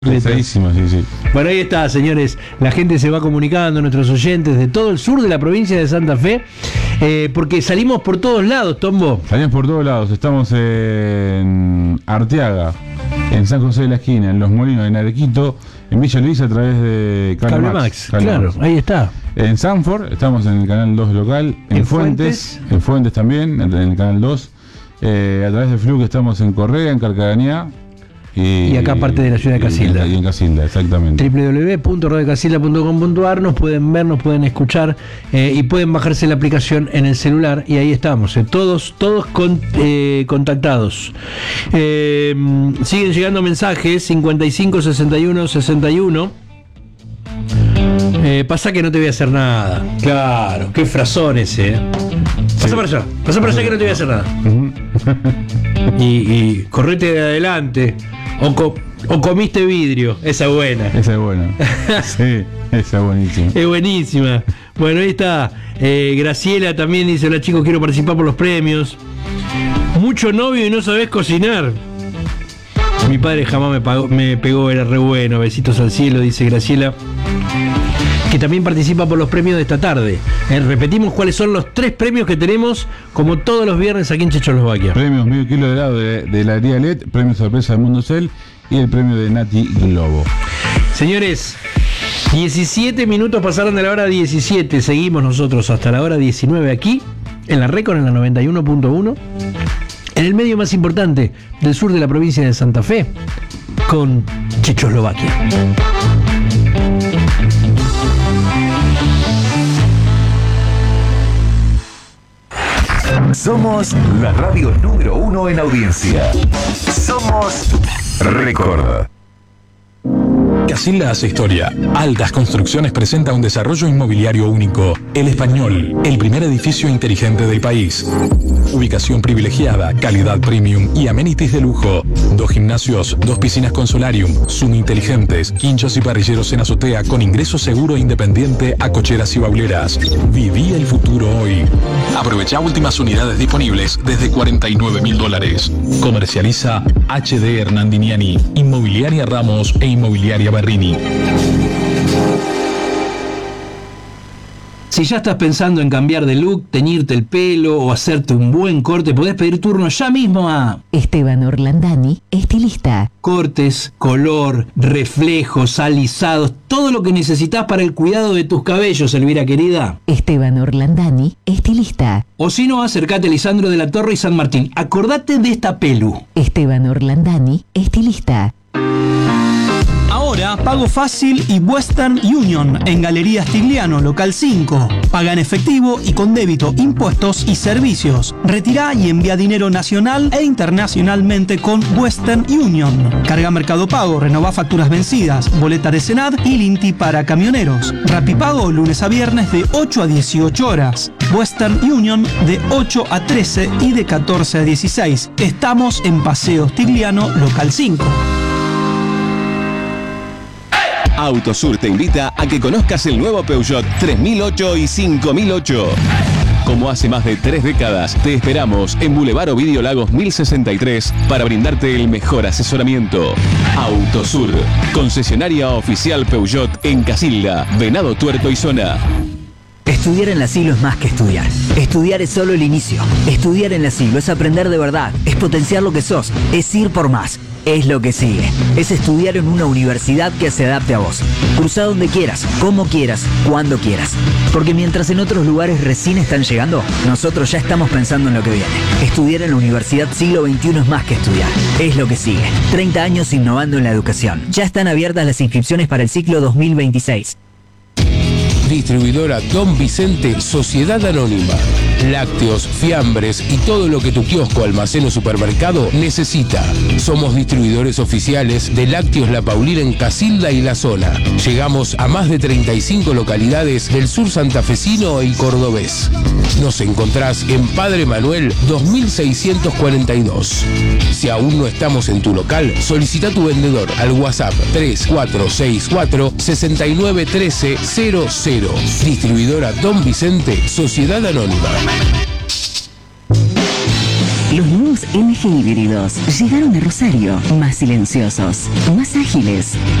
Pesadísimo, sí. Bueno, ahí está, señores. La gente se va comunicando, nuestros oyentes de todo el sur de la provincia de Santa Fe, porque salimos por todos lados, Tombo. Salimos por todos lados. Estamos en Arteaga, en San José de la Esquina, en Los Molinos, en Arequito, en Villa Luisa a través de Cable Max. Claro, ahí está. En Sanford, estamos en el canal 2 local, en Fuentes también, en el canal 2. A través de Fluke estamos en Correa, en Carcaganía. Y acá parte de la ciudad de Casilda. Y en Casilda, exactamente. www.radiocasilda.com.ar. Nos pueden ver, nos pueden escuchar y pueden bajarse la aplicación en el celular. Y ahí estamos, todos contactados. Siguen llegando mensajes: 55 61 61. Pasa que no te voy a hacer nada. Claro, qué frazón ese. Pasa para allá que no te voy a hacer nada. y correte de adelante. O comiste vidrio. Esa es buena. Esa es buena. Sí, esa es buenísima. Es buenísima. Bueno, ahí está. Graciela también dice: hola chicos, quiero participar por los premios. Mucho novio y no sabés cocinar. Mi padre jamás me pegó, era re bueno. Besitos al cielo, dice Graciela, que también participa por los premios de esta tarde. Repetimos cuáles son los 3 premios que tenemos, como todos los viernes aquí en Checoslovaquia. Premios medio kilo de helado de la Heladería LED, premio sorpresa del Mundo Cel y el premio de Nati Globo. Señores, 17 minutos pasaron de la hora 17. Seguimos nosotros hasta la hora 19 aquí, en la Recon, en la 91.1, en el medio más importante del sur de la provincia de Santa Fe, con Checoslovaquia. Somos la radio número 1 en audiencia. Somos Record. Casilda hace historia. Altas Construcciones presenta un desarrollo inmobiliario único. El Español, el primer edificio inteligente del país. Ubicación privilegiada, calidad premium y amenities de lujo. 2 gimnasios, 2 piscinas con solarium, Zoom inteligentes, quinchos y parrilleros en azotea con ingreso seguro e independiente a cocheras y bauleras. Viví el futuro hoy. Aprovecha últimas unidades disponibles desde $49.000. Comercializa HD Hernandiniani, Inmobiliaria Ramos e Inmobiliaria Berrini. Si ya estás pensando en cambiar de look, teñirte el pelo o hacerte un buen corte, podés pedir turno ya mismo a Esteban Orlandani, estilista. Cortes, color, reflejos, alisados, todo lo que necesitas para el cuidado de tus cabellos, Elvira querida. Esteban Orlandani, estilista. O si no, acércate a Lisandro de la Torre y San Martín. Acordate de esta pelu. Esteban Orlandani, estilista. Ahora, pago fácil y Western Union en Galería Stigliano, local 5. Paga en efectivo y con débito, impuestos y servicios. Retirá y envía dinero nacional e internacionalmente con Western Union. Carga Mercado Pago, renová facturas vencidas, boleta de Senad y Linti para camioneros. Rapipago lunes a viernes de 8 a 18 horas. Western Union de 8 a 13 y de 14 a 16. Estamos en Paseo Stigliano, local 5. Autosur te invita a que conozcas el nuevo Peugeot 3008 y 5008. Como hace más de 3 décadas, te esperamos en Boulevard Ovidio Lagos 1063 para brindarte el mejor asesoramiento. Autosur, concesionaria oficial Peugeot en Casilda, Venado Tuerto y Zona. Estudiar en la Siglo es más que estudiar. Estudiar es solo el inicio. Estudiar en la Siglo es aprender de verdad, es potenciar lo que sos, es ir por más. Es lo que sigue. Es estudiar en una universidad que se adapte a vos. Cruzá donde quieras, como quieras, cuando quieras. Porque mientras en otros lugares recién están llegando, nosotros ya estamos pensando en lo que viene. Estudiar en la Universidad Siglo XXI es más que estudiar. Es lo que sigue. 30 años innovando en la educación. Ya están abiertas las inscripciones para el ciclo 2026. Distribuidora Don Vicente, Sociedad Anónima. Lácteos, fiambres y todo lo que tu kiosco, almacén o supermercado necesita. Somos distribuidores oficiales de Lácteos La Paulina en Casilda y la zona. Llegamos a más de 35 localidades del sur santafesino y cordobés. Nos encontrás en Padre Manuel 2642. Si aún no estamos en tu local, solicita tu vendedor al WhatsApp 3464 691300. Distribuidora Don Vicente, Sociedad Anónima. Los nuevos MG híbridos llegaron a Rosario, más silenciosos, más ágiles,